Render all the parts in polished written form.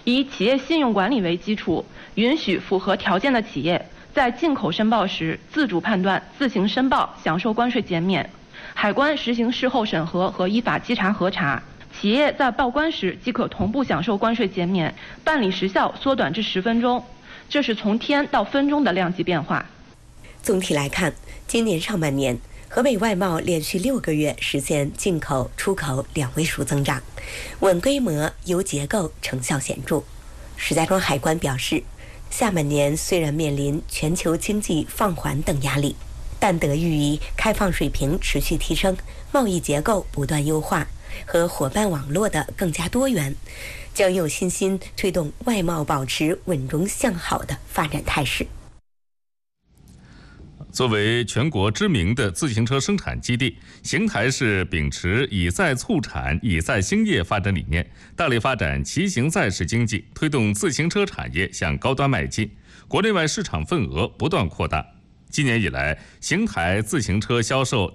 以企业信用管理为基础，允许符合条件的企业在进口申报时自主判断、自行申报，享受关税减免。海关实行事后审核和依法稽查核查，企业在报关时即可同步享受关税减免，办理时效缩短至10分钟，这是从天到分钟的量级变化。 总体来看，今年上半年，河北外贸连续6个月实现进口、出口2位数增长，稳规模、优结构，成效显著。石家庄海关表示，下半年虽然面临全球经济放缓等压力，但得益于开放水平持续提升、贸易结构不断优化和伙伴网络的更加多元，将有信心推动外贸保持稳中向好的发展态势。 作为全国知名的自行车生产基地，邢台市秉持以赛促产、以赛兴业发展理念，大力发展骑行赛事经济，推动自行车产业向高端迈进，国内外市场份额不断扩大。今年以来，邢台自行车销售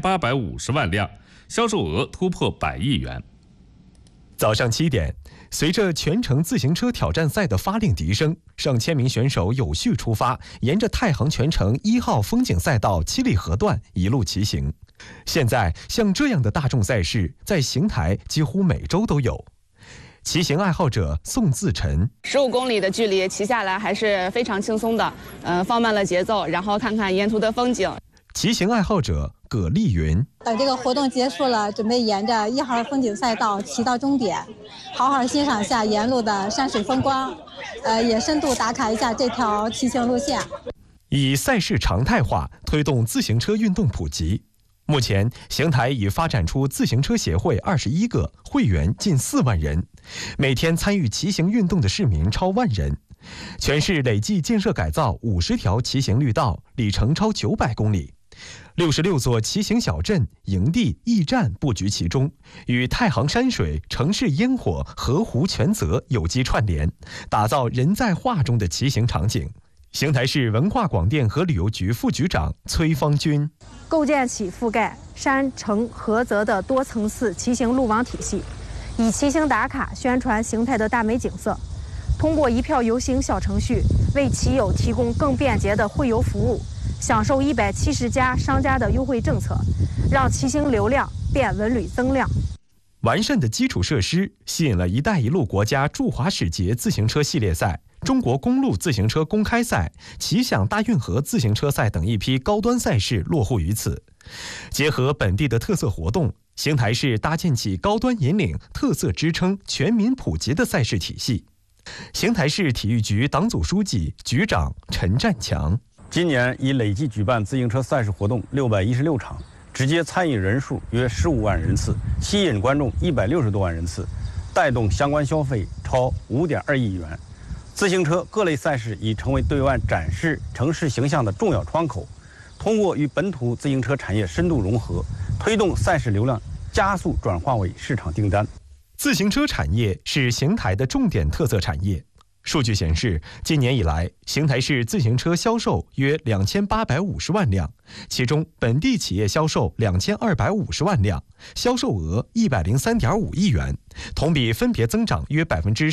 2850万辆，销售额突破100亿元。 早上7点，随着全程自行车挑战赛的发令笛声，上千名选手有序出发，沿着太行全程1号风景赛道七里河段一路骑行。现在，像这样的大众赛事在邢台几乎每周都有。骑行爱好者宋自晨 ，15公里的距离骑下来还是非常轻松的，放慢了节奏，然后看看沿途的风景。 骑行爱好者葛丽云， 等这个活动结束了，准备沿着1号风景赛道骑到终点，好好欣赏一下沿路的山水风光，也深度打卡一下这条骑行路线。 以赛事常态化推动自行车运动普及。目前，邢台已发展出自行车协会21个，会员近4万人，每天参与骑行运动的市民超1万人。全市累计建设改造50条骑行绿道，里程超900公里。66座骑行小镇、营地、驿站布局其中，与太行山水、城市烟火、河湖泉泽有机串联，打造人在画中的骑行场景。邢台市文化广电和旅游局副局长崔方军， 构建起覆盖山城河泽的多层次骑行路网体系，以骑行打卡宣传邢台的大美景色，通过一票游行小程序为骑友提供更便捷的会游服务，享受170家商家的优惠政策，让骑行流量变文旅增量。 完善的基础设施吸引了“一带一路”国家驻华使节自行车系列赛、中国公路自行车公开赛、骑享大运河自行车赛等一批高端赛事落户于此。结合本地的特色活动，邢台市搭建起高端引领、特色支撑、全民普及的赛事体系。邢台市体育局党组书记、局长陈占强， 今年已累计举办自行车赛事活动616场，直接参与人数约15万人次，吸引观众160多万人次，带动相关消费超5.2亿元。自行车各类赛事已成为对外展示城市形象的重要窗口。通过与本土自行车产业深度融合，推动赛事流量加速转化为市场订单。 自行车产业是邢台的重点特色产业。数据显示，今年以来，邢台市自行车销售约2850万辆，其中本地企业销售2250万辆，销售额103.5亿元，同比分别增长约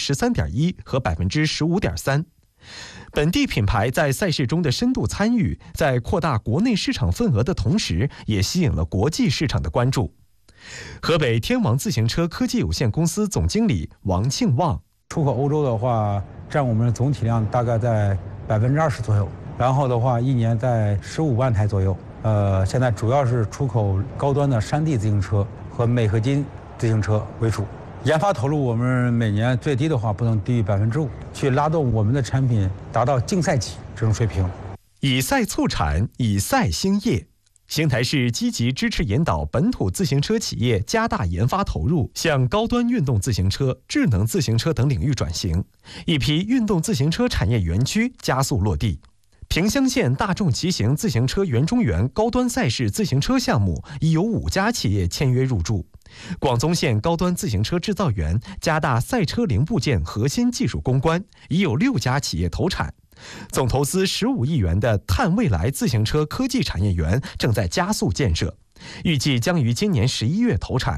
13.1%和15.3%。本地品牌在赛事中的深度参与，在扩大国内市场份额的同时，也吸引了国际市场的关注。河北天王自行车科技有限公司总经理王庆旺， 出口欧洲的话，占我们的总体量大概在20%左右，然后的话，一年在15万台左右。现在主要是出口高端的山地自行车和镁合金自行车为主。研发投入我们每年最低的话不能低于5%，去拉动我们的产品达到竞赛级这种水平。 以赛促产，以赛兴业。邢台市积极支持引导本土自行车企业加大研发投入，向高端运动自行车、智能自行车等领域转型。一批运动自行车产业园区加速落地。萍乡县大众骑行自行车园中园高端赛事自行车项目已有5家企业签约入驻。广宗县高端自行车制造园加大赛车零部件核心技术攻关，已有6家企业投产。总投资15亿元的碳未来自行车科技产业园正在加速建设，预计将于今年11月投产。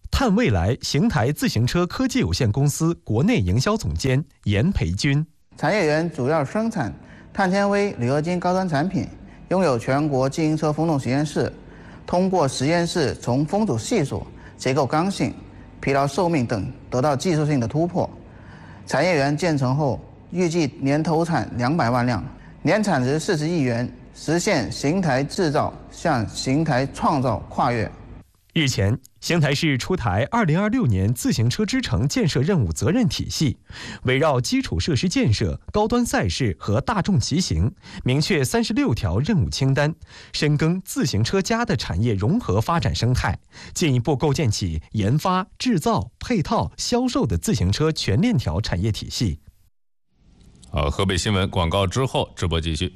探未来邢台自行车科技有限公司国内营销总监严培军。 产业园主要生产碳纤维铝合金高端产品，拥有全国自行车风洞实验室，通过实验室从风阻系数、结构刚性、疲劳寿命等得到技术性的突破。产业园建成后，预计年投产200万辆，年产值40亿元，实现邢台制造向邢台创造跨越。 日前，邢台市出台2026年自行车之城建设任务责任体系，围绕基础设施建设、高端赛事和大众骑行，明确36条任务清单，深耕自行车家的产业融合发展生态，进一步构建起研发、制造、配套、销售的自行车全链条产业体系。 河北新闻广告之后，直播继续。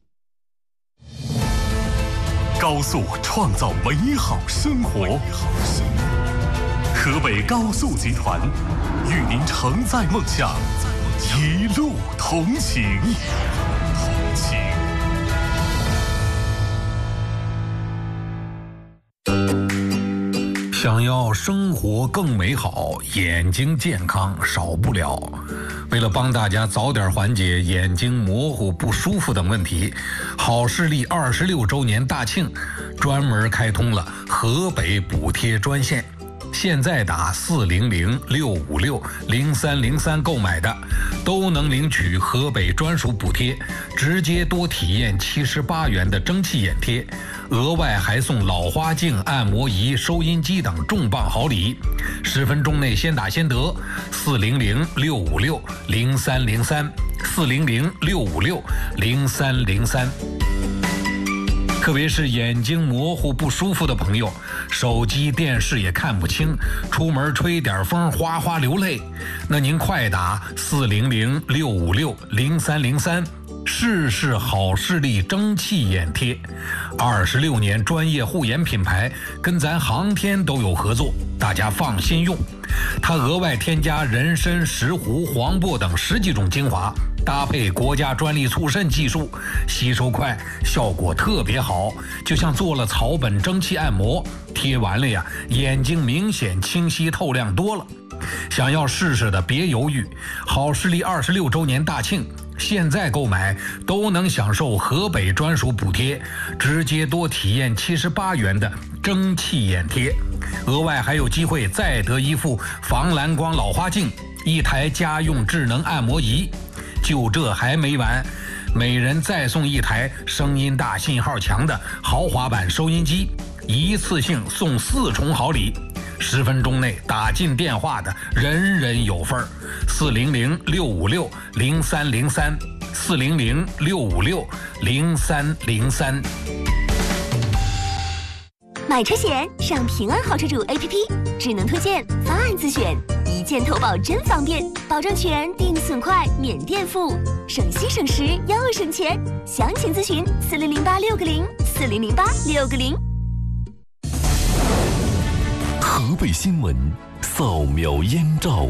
高速创造美好生活，河北高速集团与您承载梦想，一路同行。 想要生活更美好，眼睛健康少不了。为了帮大家早点缓解眼睛模糊、不舒服等问题，好视力26周年大庆专门开通了河北补贴专线。现在打400-656-0303购买的，都能领取河北专属补贴，直接多体验78元的蒸汽眼贴，额外还送老花镜、按摩仪、收音机等重磅好礼。10分钟内先打先得，400-656-0303 400-656-0303。特别是眼睛模糊不舒服的朋友，手机电视也看不清，出门吹点风哗哗流泪，那您快打400-656-0303，试试好视力蒸汽眼贴。26年专业护眼品牌，跟咱航天都有合作，大家放心用。它额外添加人参、石斛、黄柏等10几种精华，搭配国家专利促渗技术，吸收快，效果特别好，就像做了草本蒸汽按摩，贴完了呀，眼睛明显清晰透亮多了。想要试试的别犹豫，好视力26周年大庆，现在购买都能享受河北专属补贴，直接多体验78元的蒸汽眼贴，额外还有机会再得一副防蓝光老花镜，1台家用智能按摩仪。就这还没完，每人再送1台声音大、信号强的豪华版收音机，一次性送4重好礼。10分钟内打进电话的，人人有份儿。400-656-0303 400-656-0303。 买车险上平安好车主 APP， 智能推荐，方案自选，一键投保真方便，保障全，定损快，免垫付，省心省时又省钱。详情咨询4008-660 4008-660。 河北新闻扫描燕赵。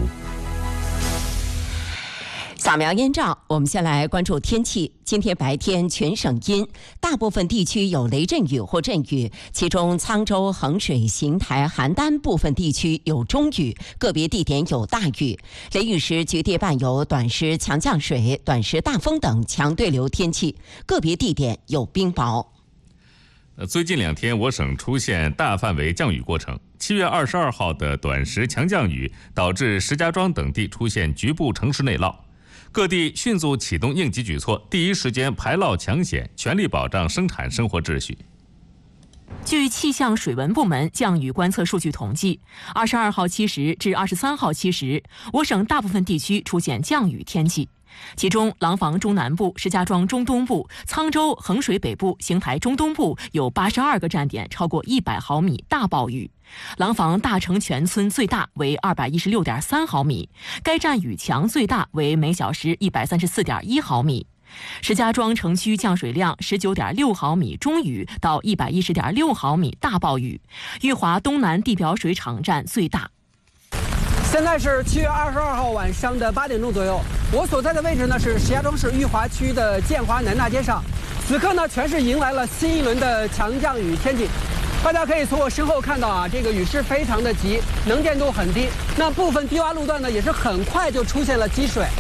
扫描燕赵，我们先来关注天气。今天白天全省阴，大部分地区有雷阵雨或阵雨，其中沧州、衡水、邢台、邯郸部分地区有中雨，个别地点有大雨。雷雨时局地伴有短时强降水、短时大风等强对流天气，个别地点有冰雹。 最近2天，我省出现大范围降雨过程。7月22号的短时强降雨导致石家庄等地出现局部城市内涝。各地迅速启动应急举措，第一时间排涝抢险，全力保障生产生活秩序。 据气象水文部门降雨观测数据统计，22号7时至23号7时，我省大部分地区出现降雨天气。其中，廊坊中南部、石家庄中东部、沧州、衡水北部、邢台中东部有82个站点超过100毫米大暴雨。廊坊大城全村最大为216.3毫米，该站雨强最大为每小时134.1毫米。石家庄城区降水量19.6毫米中雨到110.6毫米大暴雨，裕华东南地表水厂站最大。 现在是7月22号晚上的8点钟左右，我所在的位置呢是石家庄市裕华区的建华南大街上。此刻呢，全市迎来了新一轮的强降雨天气。 大家可以从我身后看到啊，这个雨势非常的急，能见度很低。那部分低洼路段呢，也是很快就出现了积水。